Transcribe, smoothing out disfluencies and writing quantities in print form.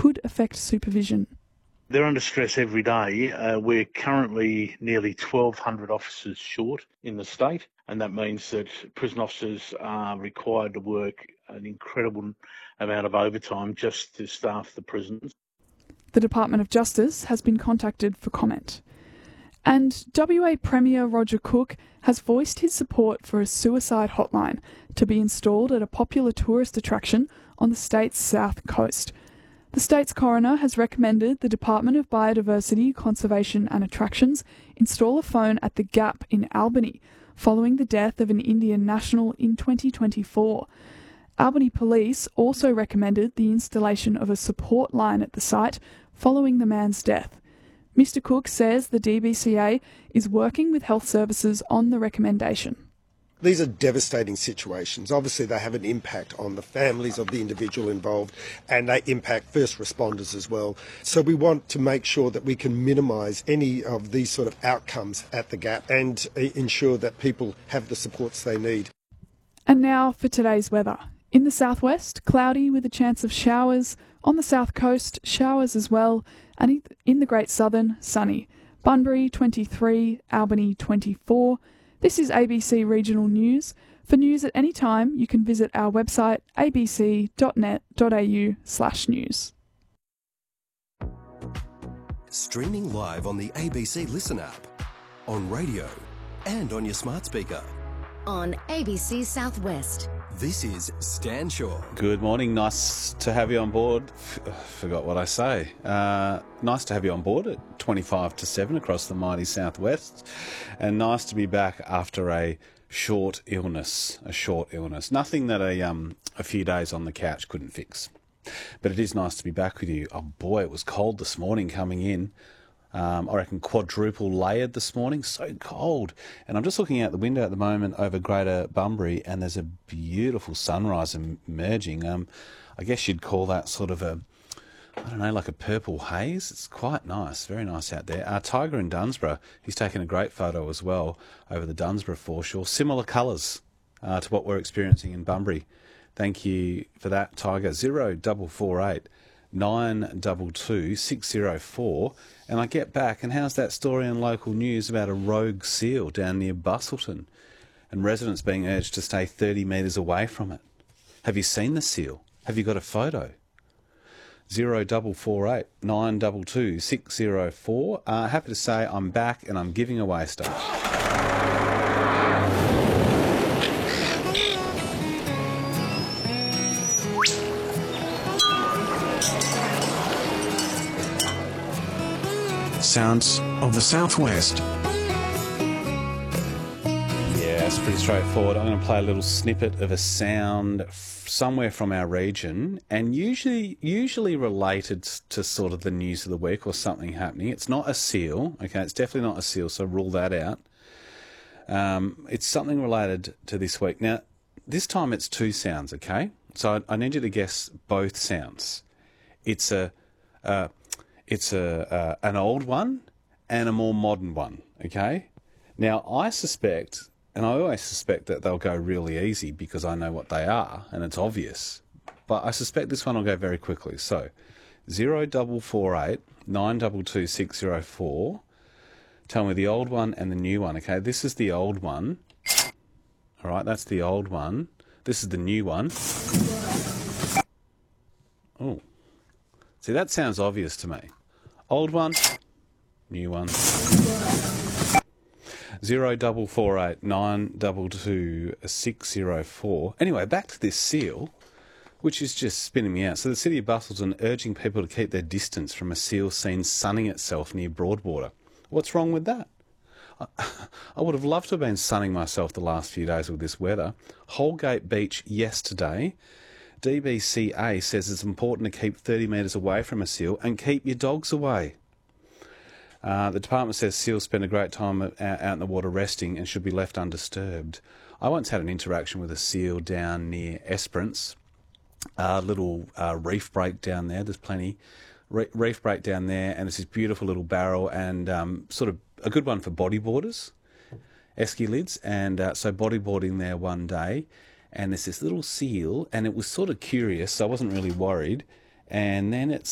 could affect supervision. They're under stress every day. We're currently nearly 1,200 officers short in the state, and that means that prison officers are required to work an incredible amount of overtime just to staff the prisons. The Department of Justice has been contacted for comment. And WA Premier Roger Cook has voiced his support for a suicide hotline to be installed at a popular tourist attraction on the state's south coast. The state's coroner has recommended the Department of Biodiversity, Conservation and Attractions install a phone at the Gap in Albany, following the death of an Indian national in 2024. Albany Police also recommended the installation of a support line at the site following the man's death. Mr. Cook says the DBCA is working with health services on the recommendation. These are devastating situations. Obviously, they have an impact on the families of the individual involved, and they impact first responders as well. So we want to make sure that we can minimise any of these sort of outcomes at the Gap and ensure that people have the supports they need. And now for today's weather. In the southwest, cloudy with a chance of showers. On the south coast, showers as well. And in the Great Southern, sunny. Bunbury 23, Albany 24. This is ABC Regional News. For news at any time, you can visit our website abc.net.au/news. Streaming live on the ABC Listen app, on radio and on your smart speaker. On ABC Southwest. This is Stan Shaw. Good morning. Nice to have you on board. Forgot what I say. Nice to have you on board at 25 to 7 across the mighty southwest. And nice to be back after a short illness. Nothing that a few days on the couch couldn't fix. But it is nice to be back with you. Oh boy, it was cold this morning coming in. I reckon quadruple layered this morning, so cold. And I'm just looking out the window at the moment over Greater Bunbury, and there's a beautiful sunrise emerging. I guess you'd call that sort of like a purple haze. It's quite nice, very nice out there. Tiger in Dunsborough, he's taken a great photo as well over the Dunsborough foreshore. Similar colours to what we're experiencing in Bunbury. Thank you for that, Tiger. 0448 922 604. And I get back, and how's that story in local news about a rogue seal down near Bustleton and residents being urged to stay 30 metres away from it? Have you seen the seal? Have you got a photo? 0448 922 604. Happy to say I'm back and I'm giving away stuff. Sounds of the Southwest. Yeah, it's pretty straightforward. I'm going to play a little snippet of a sound somewhere from our region, and usually related to sort of the news of the week or something happening. It's not a seal, okay? It's definitely not a seal, so rule that out. It's something related to this week. Now, this time it's two sounds, okay? So I need you to guess both sounds. It's an old one and a more modern one, okay? Now, I suspect, and I always suspect that they'll go really easy because I know what they are and it's obvious, but I suspect this one will go very quickly. So, 0448 922 604. Tell me the old one and the new one, okay? This is the old one. All right, that's the old one. This is the new one. Oh. See, that sounds obvious to me. Old one, new one. 0448 922 604. Anyway, back to this seal, which is just spinning me out. So the City of Bustleton urging people to keep their distance from a seal seen sunning itself near Broadwater. What's wrong with that? I would have loved to have been sunning myself the last few days with this weather. Holgate Beach yesterday. DBCA says it's important to keep 30 metres away from a seal and keep your dogs away. The department says seals spend a great time out in the water resting and should be left undisturbed. I once had an interaction with a seal down near Esperance. A little reef break down there. There's plenty. Reef break down there, and it's this beautiful little barrel and sort of a good one for bodyboarders, esky lids. And so bodyboarding there one day, and there's this little seal, and it was sort of curious, so I wasn't really worried. And then it